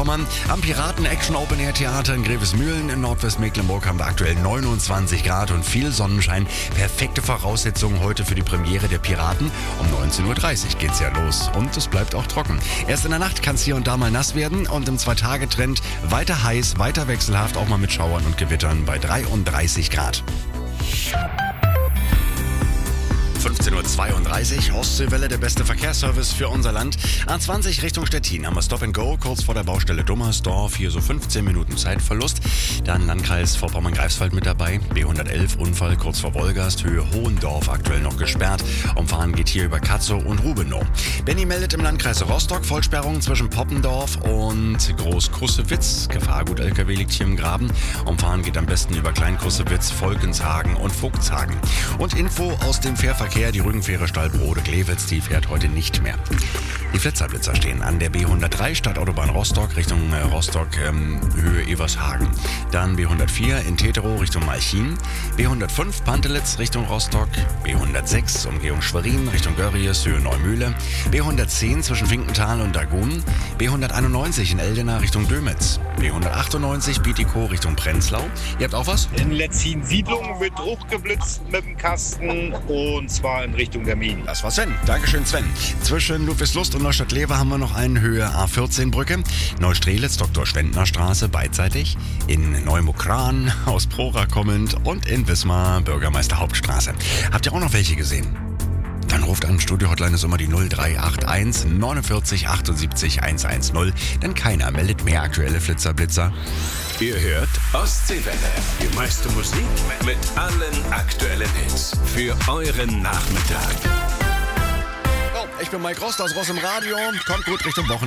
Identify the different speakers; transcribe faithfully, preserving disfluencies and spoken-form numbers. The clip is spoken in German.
Speaker 1: Pommern. Am Piraten Action Open Air Theater in Grevesmühlen in Nordwestmecklenburg haben wir aktuell neunundzwanzig Grad und viel Sonnenschein. Perfekte Voraussetzungen heute für die Premiere der Piraten. Um neunzehn Uhr dreißig geht's ja los und es bleibt auch trocken. Erst in der Nacht kann es hier und da mal nass werden und im Zwei-Tage-Trend weiter heiß, weiter wechselhaft, auch mal mit Schauern und Gewittern bei dreiunddreißig Grad. fünfzehn Uhr zweiunddreißig, Ostseewelle, der beste Verkehrsservice für unser Land. A zwanzig Richtung Stettin haben wir Stop and Go, kurz vor der Baustelle Dummersdorf. Hier so fünfzehn Minuten Zeitverlust. Dann Landkreis Vorpommern-Greifswald mit dabei. B hundertelf, Unfall kurz vor Wolgast, Höhe Hohendorf aktuell noch gesperrt. Umfahren geht hier über Katzow und Rubenow. Benny meldet im Landkreis Rostock Vollsperrung zwischen Poppendorf und Groß-Kussewitz. Gefahrgut L K W liegt hier im Graben. Umfahren geht am besten über Klein-Kussewitz, Volkenshagen und Vogtshagen. Und Info aus dem Fährverkehr. Die Rügenfähre Stallbrode-Glewitz, die fährt heute nicht mehr. Die Flitzerblitzer stehen an der B hundertdrei Stadtautobahn Rostock Richtung äh, Rostock, ähm, Höhe Evershagen. Dann B hundertvier in Teterow Richtung Malchin. B hundertfünf Pantelitz Richtung Rostock. B hundertsechs Umgehung Schwerin Richtung Görries, Höhe Neumühle. B hundertzehn zwischen Finkenthal und Dagun. B hunderteinundneunzig in Eldena Richtung Dömitz. B hundertachtundneunzig Bietigkow Richtung Prenzlau. Ihr habt auch was?
Speaker 2: In Letzin-Siedlung wird hochgeblitzt mit dem Kasten und zwar in Richtung der Minen.
Speaker 1: Das war Sven. Dankeschön, Sven. Zwischen Ludwigslust und Neustadt-Lever haben wir noch einen Höhe A vierzehn Brücke. Neustrelitz, Doktor Schwendner Straße, beidseitig. In Neumukran, aus Prora kommend und in Wismar, Bürgermeister Hauptstraße. Habt ihr auch noch welche gesehen? Dann ruft an, Studio-Hotline ist immer die null drei acht eins neunundvierzig achtundsiebzig hundertzehn. Denn keiner meldet mehr aktuelle Flitzerblitzer.
Speaker 3: Ihr hört Ostseewelle. Die meiste Musik mit allen aktuellen Hits. Für euren Nachmittag.
Speaker 1: Oh, ich bin Mike Rost aus Ross im Radio. Kommt gut Richtung Wochenende.